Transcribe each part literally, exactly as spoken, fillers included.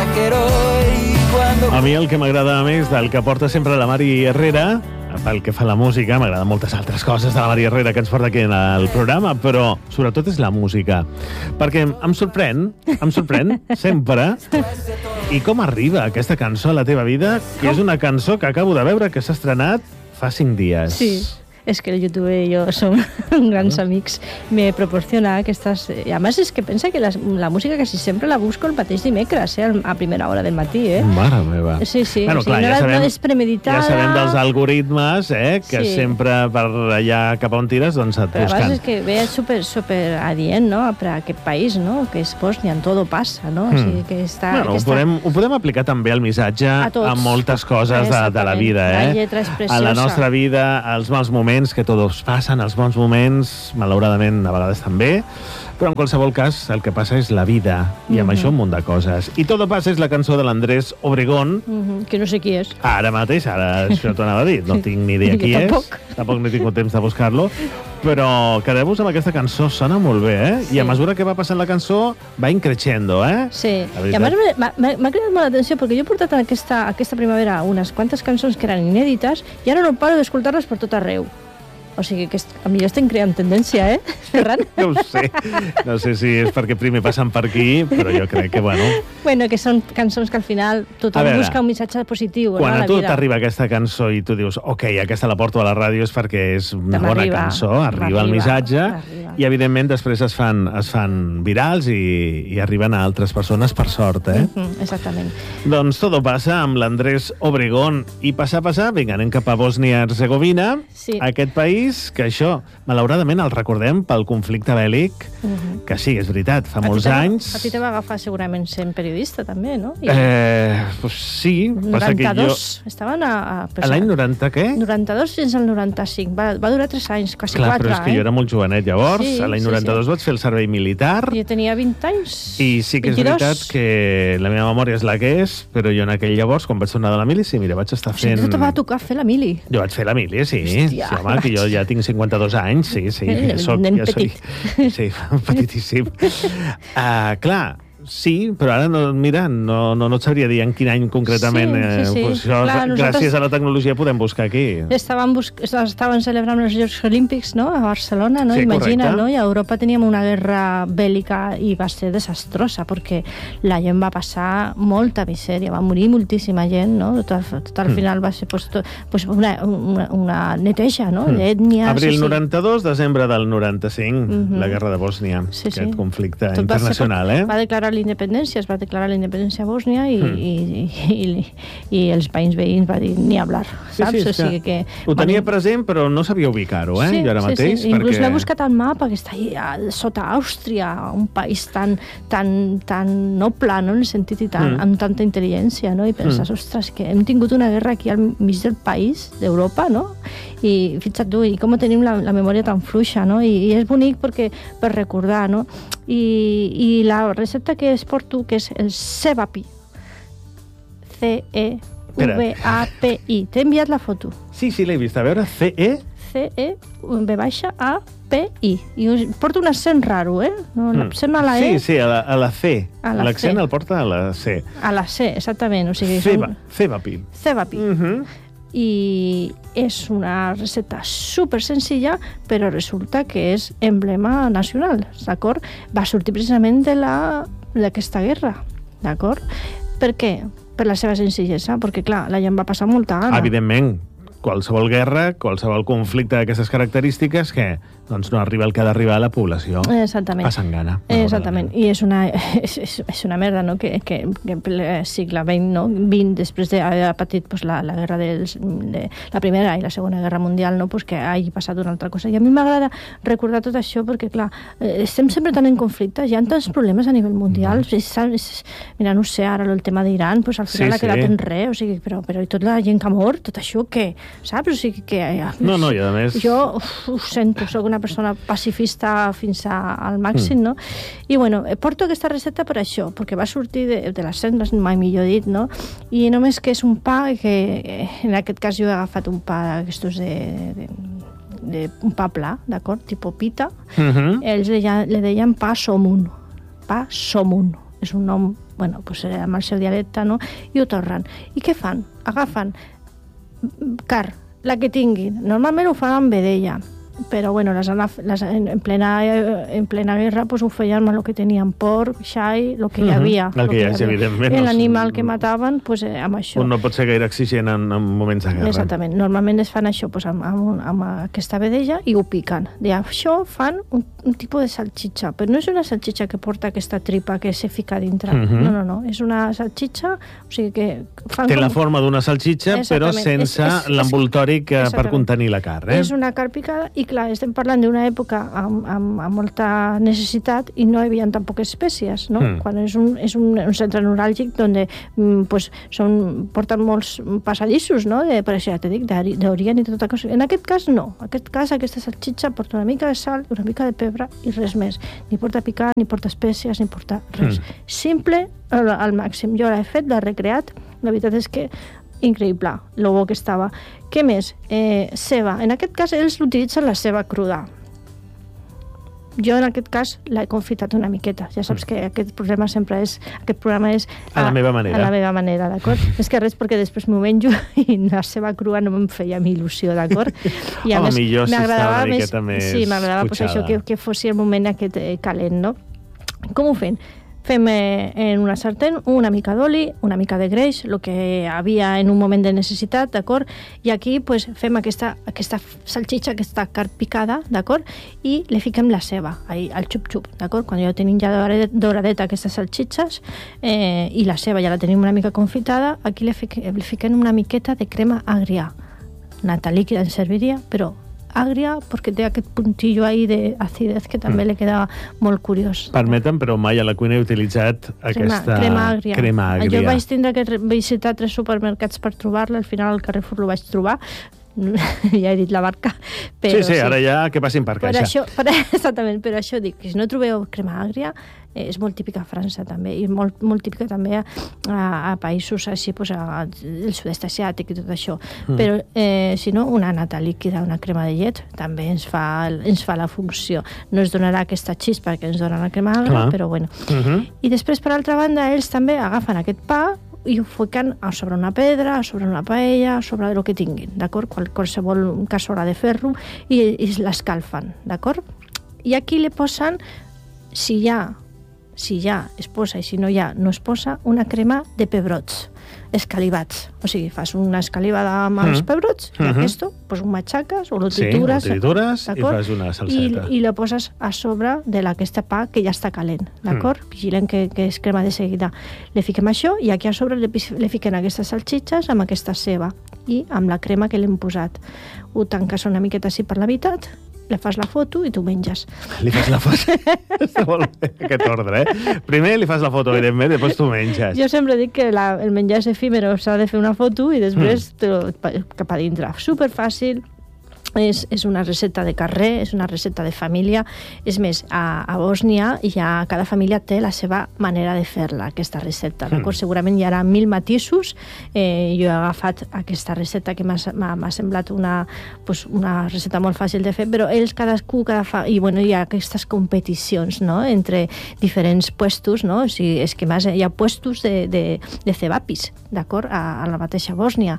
exagero y cuando... A mi el que m'agrada més del que porta sempre la Mari Herrera, pel que fa a la música, m'agraden moltes altres coses de la Mari Herrera que ens porta aquí en el programa, però sobretot és la música. Perquè em sorprèn, em sorprèn sempre, i com arriba aquesta cançó a la teva vida, que és una cançó que acabo de veure que s'ha estrenat fa cinc dies. Sí. Es que el YouTube y yo son grandes amics. Me proporciona aquestes... I a més és que pensa que la, la música quasi sempre la busco el mateix dimecres, eh, a primera hora del matí, eh? Mare meva. Sí, sí. Bueno, o sigui, clar, no, ja sabem, no és premeditada. Ja sabem dels algoritmes, eh, que Sí. sempre per allà cap on tires, doncs et Però a busquen. vegades és que ve super, super adient, no?, per a aquest país, no?, que és Bòsnia, en todo passa, no? O sigui, que està... Bueno, que ho, podem, ho podem aplicar també al missatge A tots. a moltes coses de, de la vida, eh? La lletra és preciosa. A la nostra vida, als mals moments, que tots passen, els bons moments, malauradament, a vegades també, però en qualsevol cas, el que passa és la vida, i amb Mhm. això un munt de coses. I Todo passa és la cançó de l'Andrés Obregón, Mhm, que no sé qui és. ara mateix, ara això t'ho anava a dir, no tinc ni idea Jo qui és, tampoc. tampoc no he tingut temps de buscar-lo, però quedeu-vos amb aquesta cançó, sona molt bé, eh? Sí. I a mesura que va passant la cançó, va increixendo, eh? Sí, La i veritat. a més m'ha- m'ha m'ha cridat molt l'atenció perquè jo he portat aquesta, aquesta primavera unes quantes cançons que eren inèdites i ara no paro d'escoltar-les per tot arreu. O sigui que est- a mi estem creant tendència, eh, Ferran? No ho sé, no sé si és perquè primer passen per aquí, però jo crec que, bueno... Bueno, que són cançons que al final A tothom veure, busca un missatge positiu, Quan no, a a la tu vida. t'arriba aquesta cançó i tu dius, ok, aquesta la porto a la ràdio és perquè és una bona M'arriba, cançó, arriba el m'arriba, missatge, m'arriba. i evidentment després es fan, es fan virals i, i arriben a altres persones per sort, eh? Mhm, exactament. Doncs Todo passa amb l'Andrés Obregón. I passar, passar, vinga, anem cap a Bòsnia-Herzegovina, Sí. aquest país que això, malauradament, el recordem pel conflicte bèl·lic, Mhm. que sí, és veritat, fa A ti molts te va- anys... A ti te va agafar segurament sent periodista, també, no? I Eh, pues sí, passa que jo... noranta-dos, estaven a... a, A l'any noranta, què? noranta-dos fins al noranta-cinc, va, va durar tres anys, quasi Clar, quatre, però és que eh? jo era molt jovenet llavors, Sí, a l'any sí, noranta-dos sí. vaig fer el servei militar, Jo tenia vint anys. i sí que és vint-i-dos. veritat que la meva memòria és la que és, però jo en aquell llavors, quan vaig tornar de la mili, sí, mira, vaig estar O sigui, fent... tu te va tocar fer la mili. Jo vaig fer la mili, sí. Hòstia, sí, home, que jo ja tinc cinquanta-dos anys, sí, sí. Eh, ja soc, nen ja soy, petit. sí, petitíssim. Uh, clar, sí, però ara, no, mira, no, no, no et sabria dir en quin any concretament. Sí, eh, sí, sí. Pues això, Clar, nosaltres- gràcies a la tecnologia podem buscar aquí. Estaven, bus... estaven celebrant els Jocs Olímpics, no?, a Barcelona, no? Sí, Imagina, correcte. no? I a Europa teníem una guerra bèl·lica i va ser desastrosa perquè la gent va passar molta misèria, va morir moltíssima gent, no? Tot, al- tot al Mm. final va ser pues, tot, pues una, una, una neteja, no?, Mm. d'ètnies. Abril o sigui. noranta-dos, desembre del noranta-cinc, Mhm. la guerra de Bòsnia, Sí, sí. aquest conflicte Tot va ser- internacional, eh? Va declarar la independència, es va declarar la independència a Bòsnia i, Mm. i, i, i, i els veïns veïns va dir ni hablar, saps? Sí, sí, o és sigui que... Ho tenia van- present, però no sabia ubicar-ho, eh? Jo ara mateix, sí, sí. Inclús perquè... l'he buscat al mapa, que està allà sota Àustria, un país tan, tan, tan noble, no?, en el sentit i tan, Mm. amb tanta intel·ligència, no? I penses, Mm. ostres, que hem tingut una guerra aquí al mig del país, d'Europa, no? I fixa't tu, i com tenim la, la memòria tan fluixa, no? I, i és bonic perquè, per recordar, no? I, i la recepta que es porto, que és el cevapi, C E V A P I. T'he enviat la foto. Sí, sí, l'he vist. A veure, C E... C E V baixa A P I. I us porto un accent raro, eh? No, Mm. l'accent a la E, Sí, sí, a la, a la C. A la L'accent C. el porta a la C. a la C, exactament. O sigui, Ceba, són cebapi. cevapi. Mm -hmm. I és una recepta super senzilla, però resulta que és emblema nacional, d'acord? Va sortir precisament de la d'aquesta guerra, d'acord? Per què? Per la seva senzillesa, perquè, clar, la gent va passar molta gana. Evidentment, qualsevol guerra, qualsevol conflicte d'aquestes característiques que doncs, no arriba el que ha d'arribar a la població. Exactament. Passant gana. Exactament. I és una, és, és, és una merda, no?, que, que, que en ple segle vint, no?, vint, després d'haver patit pues, la, la guerra dels, de la Primera i la Segona Guerra Mundial, no?, pues, que hagi passat una altra cosa. I a mi m'agrada recordar tot això perquè, clar, eh, estem sempre tan en conflicte, hi ha tants problemes a nivell mundial. Mm. És, és, mira, no sé, ara el tema d'Iran, pues, al final Sí, ha quedat sí. en res, o sigui, però, però i tota la gent que ha mort, tot això, què? Saps? O sigui, que... Eh, No, no, i a més... Jo uf, ho sento, sóc una persona pacifista fins a, al màxim, mm. no? I, bueno, porto aquesta recepta per això, perquè va sortir de, de les cendres, mai millor dit, no? I només que és un pa que, en aquest cas jo he agafat un pa d'aquestos de, de, de un pa pla, d'acord? Tipo pita. Uh -huh. Ells le, le deien pa somun. Pa somun. és un nom, bueno, pues, amb el seu dialecte, no? I ho torren. I què fan? Agafen car, la que tinguin. Normalment ho fan amb vedella, però bueno, les, les, en, plena, en plena guerra pues, ho feien amb el que tenien, porc, xai, el que hi havia. El que hi hagi, evidentment. L'animal que mataven, pues, eh, amb això. Un no pot ser gaire exigent en, en moments de guerra. Exactament. Normalment es fan això pues, amb, amb, amb aquesta vedella i ho piquen. I això fan un, un tipus de salxitxa, però no és una salxitxa que porta aquesta tripa que se fica dintre. Uh-huh. No, no, no. És una salxitxa, o sigui que fan té com... la forma d'una salxitxa, però sense l'envoltori per contenir la carn. Eh? És una carn picada i clar, estem parlant d'una època amb, amb, amb molta necessitat i no hi havia tampoc espècies, no? Mm. Quan és un, és un, un centre neuràlgic on pues, són, porten molts passadissos, no? De, per això ja t'he dit, d'Orient i tota cosa. En aquest cas, no. En aquest cas, aquesta salxitxa porta una mica de sal, una mica de pebre i res més. Ni porta picar, ni porta espècies, ni porta res. Mm. Simple al, al màxim. Jo l'he fet, l'he recreat. La veritat és que increïble, lo bo que estava. Què més? Eh, ceba. En aquest cas, ells utilitzen la ceba cruda. Jo, en aquest cas, l'he confitat una miqueta. Ja saps que aquest programa sempre és... Aquest programa és... A, a la meva manera. A la meva manera, d'acord? És que res, perquè després m'ho menjo i la ceba crua no em feia mi il·lusió, d'acord? I a Home, més, millor si estava una més, miqueta més sí, m'agradava pues, això, que, que fos el moment aquest eh, calent, no? Com ho fem? Fem eh, en una sartén una mica d'oli, una mica de greix, el que havia en un moment de necessitat, d'acord? I aquí pues, fem aquesta, aquesta salxitxa, aquesta carn picada, d'acord? I li fiquem la ceba, ahí, al xup-xup, d'acord? Quan ja tenim ja doradeta aquestes salxitxes eh, i la ceba ja la tenim una mica confitada, aquí li fiquem, li fiquem una miqueta de crema agria. Nata líquida ens serviria, però agria, perquè té aquest puntillo ahí d'acidez que també mm. li queda molt curiós. Permetem, però mai a la cuina he utilitzat aquesta crema agria. crema agria. Jo vaig tindre que visitar tres supermercats per trobar-la, al final al Carrefour lo vaig trobar, ja he dit la marca. Però, sí, sí, ara ja que passin per caixa. Per això, per, exactament, però això dic, que si no trobeu crema agria, eh, és molt típica a França també, i molt, molt típica també a, a països així, pues, a, el sud-est asiàtic i tot això. Mm. Però, eh, si no, una nata líquida, una crema de llet, també ens fa, ens fa la funció. No es donarà aquesta xispa que ens dona la crema agria, Clar. però bueno. Mm-hmm. I després, per altra banda, ells també agafen aquest pa i ho fiquen a sobre una pedra, a sobre una paella, a sobre el que tinguin, d'acord? Qual, qualsevol cassola de ferro i, i l'escalfen, d'acord? I aquí li posen, si hi ha, si hi ha, es posa, i si no hi ha, no es posa, una crema de pebrots escalivats. O sigui, fas una escalivada amb els pebrots i Mm-hmm. aquest, pues, ho matxaques o lo Sí, tritures, ho tritures i d'acord? fas una salseta. I, i lo poses a sobre de aquesta pa que ja està calent, d'acord? Mm. Vigilem que, que es crema de seguida. Le fiquem això i aquí a sobre le, le fiquem aquestes salxitxes amb aquesta ceba i amb la crema que l'hem posat. Ho tanques una miqueta així per la meitat, le fas la foto i tu menges. Li fas la foto. Està molt bé aquest ordre, eh? Primer li fas la foto, evidentment, i després tu menges. Jo sempre dic que la, el menjar és efímero, s'ha de fer una foto i després mm. te, cap a dintre. Superfàcil. És, és una recepta de carrer, és una recepta de família. És més, a, a Bòsnia ja cada família té la seva manera de fer-la, aquesta recepta. Mm. Segurament hi haurà mil matisos. Eh, jo he agafat aquesta recepta que m'ha semblat una, pues, una recepta molt fàcil de fer, però ells cadascú, cada fa... i bueno, hi ha aquestes competicions, no?, entre diferents puestos, no? O sigui, és que més hi ha puestos de, de, de cebapis, d'acord?, a, a la mateixa Bòsnia.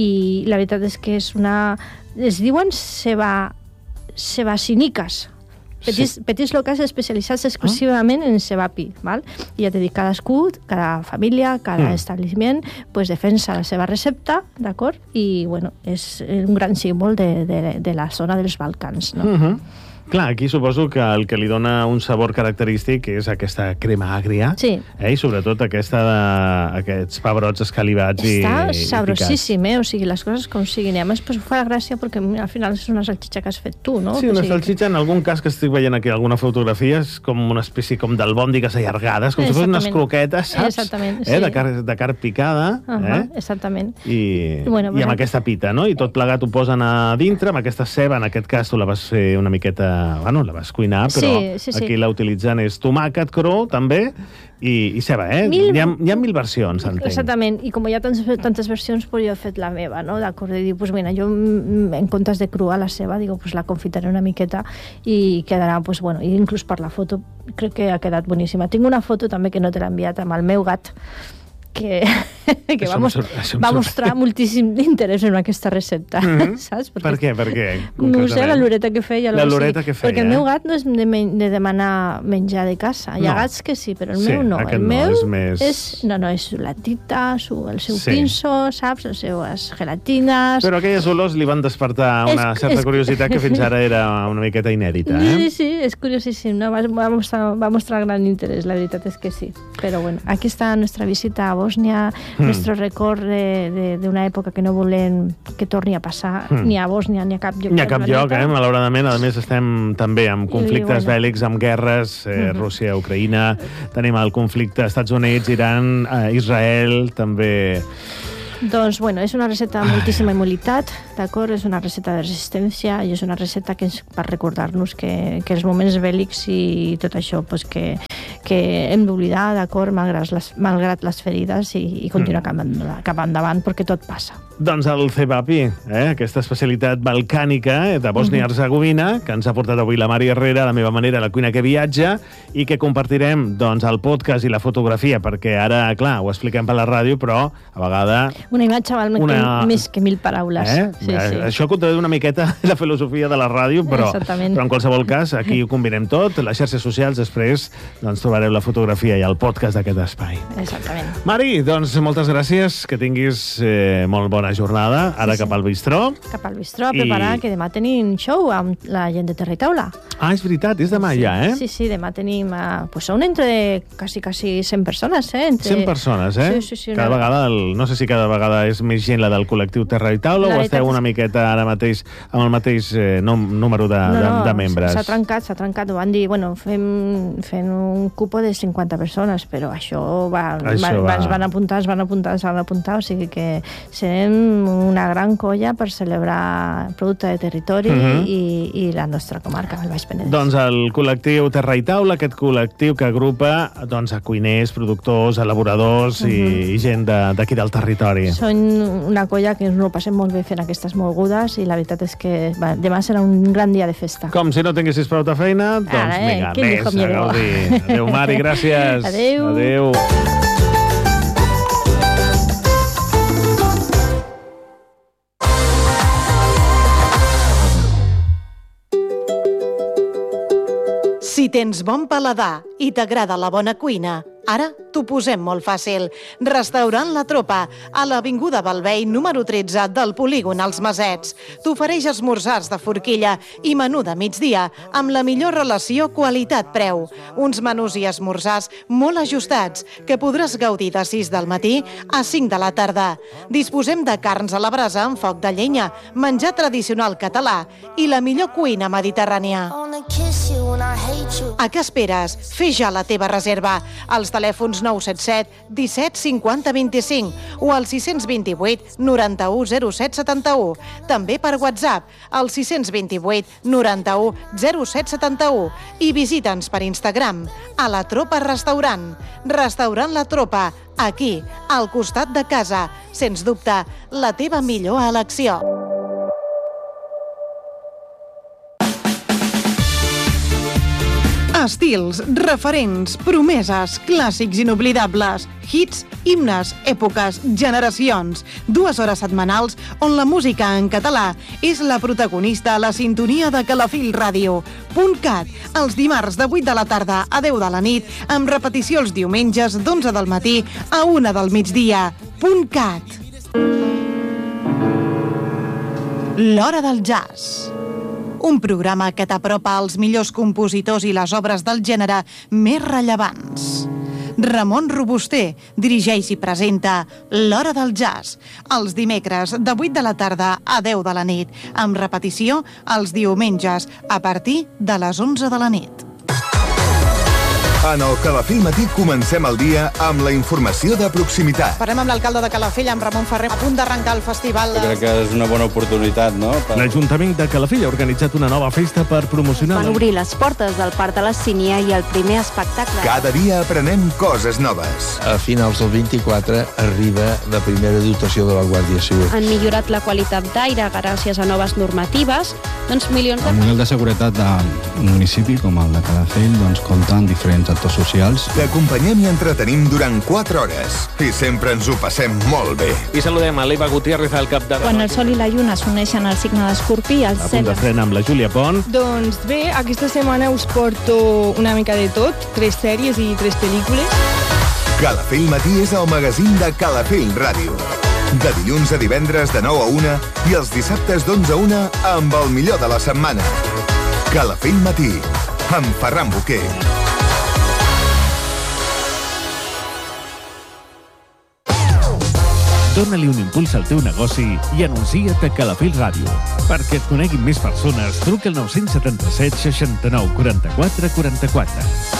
I la veritat és que és una... es diuen ceba, cebasiniques, petits, sí. petits locals especialitzats exclusivament oh. en cebapi, val? I ja t'he dit, cadascú, cada família, cada mm. establiment, pues, defensa la seva recepta, d'acord? I, bueno, és un gran símbol de, de, de la zona dels Balcans, no? Mm-hmm. Clar, aquí suposo que el que li dona un sabor característic és aquesta crema àgria, sí. eh? I sobretot aquesta de, aquests pebrots escalivats i Està sabrosíssim, eh? O sigui, les coses com siguin. I a més, pues, ho fa gràcia perquè al final és una salxitxa que has fet tu, no? Sí, una o sigui, salxitxa, en algun cas que estic veient aquí alguna fotografia, és com una espècie com d'albòndigues allargades, com si fossin unes croquetes, saps? Exactament, sí. Eh? De, car de carn picada. Uh -huh, eh? Exactament. I, bueno, i amb aquesta pita, no? I tot plegat ho posen a dintre, amb aquesta ceba, en aquest cas tu la vas fer una miqueta bueno, la vas cuinar, però sí, sí, sí. aquí la utilitzen és tomàquet cru, també, i, i ceba, eh? Mil... Hi, ha, hi ha mil versions, entenc. Exactament, i com hi ha tantes, tantes versions, pues jo he fet la meva, no? D'acord, i dic, pues mira, jo en comptes de crua la ceba, digo, pues la confitaré una miqueta i quedarà, pues bueno, i inclús per la foto crec que ha quedat boníssima. Tinc una foto també que no te l'he enviat amb el meu gat, que, que va, mos, va mostrar moltíssim interès en aquesta recepta, mm-hmm. saps? Perquè, per què? Per què? No sé, la Loreta que feia. La Loreta que feia. Perquè el meu gat no és de, de demanar menjar de casa. Hi ha no. gats que sí, però el sí, meu no. El no, meu és més... és... No, no, és la tita, su, el seu sí. pinso, saps? Les seues gelatines... Però aquelles olors li van despertar una és, certa és... curiositat que fins ara era una miqueta inèdita, eh? Sí, sí, és curiosíssim, no? Va, va, mostrar, va mostrar gran interès, la veritat és que sí. Però bueno, aquí està nostra visita a Bòsnia, mm. nostre record d'una època que no volem que torni a passar, mm. ni a Bòsnia, ni a cap lloc. Ni a cap lloc, eh? Malauradament. A més, estem també amb conflictes I, bueno. bèl·lics, amb guerres, eh, mm-hmm. Rússia, Ucraïna, tenim el conflicte Estats Units, Iran, eh, Israel, també... Doncs, bueno, és una recepta amb moltíssima immunitat, d'acord? És una recepta de resistència i és una recepta que és per recordar-nos que, que els moments bèl·lics i tot això pues, que, que hem d'oblidar, d'acord? Malgrat les, malgrat les ferides i, i continuar mm. cap, cap endavant, perquè tot passa. Doncs el cebapi, eh? aquesta especialitat balcànica de Bòsnia-Hercegovina, mm-hmm. que ens ha portat avui la Mari Herrera, la meva manera, la cuina que viatja, i que compartirem doncs, el podcast i la fotografia, perquè ara, clar, ho expliquem per la ràdio, però a vegada... Una imatge val una... més que mil paraules. Eh? Sí, sí. Això contradiu una miqueta la filosofia de la ràdio, però, però en qualsevol cas, aquí ho combinem tot, les xarxes socials, després doncs, trobareu la fotografia i el podcast d'aquest espai. Exactament. Mari, doncs moltes gràcies, que tinguis eh, molt bona jornada, ara sí, cap al bistró. Cap al bistró, a preparar, I... que demà tenim show amb la gent de Terra i Taula. Ah, és veritat, és demà sí, ja, eh? Sí, sí, demà tenim, uh, pues són entre quasi, quasi cent persones, eh? Entre... cent persones, eh? Sí, sí, sí. Cada una... vegada, el... no sé si cada vegada és més gent la del col·lectiu Terra i Taula, la o esteu una miqueta ara mateix amb el mateix eh, número de, no, no, de, de membres? S'ha trencat, s'ha trencat. Ho van dir, bueno, fem, fem un cupo de cinquanta persones, però això va... Això va, va... Es van apuntar, es van apuntar, es van apuntar, o sigui que serem una gran colla per celebrar producte de territori uh-huh. i, i la nostra comarca, el Baix Penedès. Doncs el col·lectiu Terra i Taula, aquest col·lectiu que agrupa doncs, a cuiners, productors, elaboradors uh-huh. i, i gent d'aquí de, del territori. Són una colla que ens ho passem molt bé fent aquestes mogudes i la veritat és que va, demà serà un gran dia de festa. Com si no tinguessis prou de feina, doncs Ara, eh? vinga, més a gaudir. Adéu, Mari, gràcies. Adéu. Adéu. Si tens bon paladar i t'agrada la bona cuina, ara t'ho posem molt fàcil. Restaurant La Tropa, a l'Avinguda Balvei, número tretze del polígon Els Masets. T'ofereix esmorzars de forquilla i menú de migdia amb la millor relació qualitat-preu. Uns menús i esmorzars molt ajustats que podràs gaudir de sis del matí a cinc de la tarda. Disposem de carns a la brasa amb foc de llenya, menjar tradicional català i la millor cuina mediterrània. A què esperes? Fes ja la teva reserva als telèfons nou set set disset cinquanta vint-i-cinc o al sis dos vuit noranta-u zero set setanta-u. També per WhatsApp al sis dos vuit noranta-u zero set setanta-u i visita'ns per Instagram a La Tropa Restaurant. Restaurant La Tropa, aquí, al costat de casa. Sens dubte, la teva millor elecció. Estils, referents, promeses, clàssics inoblidables, hits, himnes, èpoques, generacions. Dues hores setmanals on la música en català és la protagonista a la sintonia de Calafell Ràdio. .cat, els dimarts de vuit de la tarda a deu de la nit, amb repetició els diumenges d'onze del matí a una del migdia. .cat. L'Hora del Jazz. Un programa que t'apropa als millors compositors i les obres del gènere més rellevants. Ramon Robuster dirigeix i presenta L'Hora del Jazz, els dimecres de vuit de la tarda a deu de la nit, amb repetició els diumenges a partir de les onze de la nit. En el Calafell Matí comencem el dia amb la informació de proximitat. Parlem amb l'alcalde de Calafell, amb Ramon Ferrer, a punt d'arrencar el festival. Jo crec que és una bona oportunitat, no? Per... L'Ajuntament de Calafell ha organitzat una nova festa per promocionar... Van obrir les portes del Parc de la Sínia i el primer espectacle. Cada dia aprenem coses noves. A finals del vint-i-quatre arriba la primera dotació de la Guàrdia Civil. Han millorat la qualitat d'aire gràcies a noves normatives, doncs milions de... El model de seguretat d'un municipi com el de Calafell doncs, compta amb diferents actors socials. T'acompanyem i entretenim durant quatre hores i sempre ens ho passem molt bé. I saludem a l'Eva Gutiérrez al capdavant. Quan el sol i la lluna s'uneixen al signe d'Escorpí, el cel... A punt de frena amb la Júlia Pont. Doncs bé, aquesta setmana us porto una mica de tot, tres sèries i tres pel·lícules. Calafell Matí és el magazín de Calafell Ràdio. De dilluns a divendres de nou a una i els dissabtes d'onze a una amb el millor de la setmana. Calafell Matí, amb Ferran Boquer. Dóna-li un impuls al teu negoci i anuncia't a Calafell Ràdio. Perquè et coneguin més persones, truca al nou set set, seixanta-nou, quaranta-quatre, quaranta-quatre.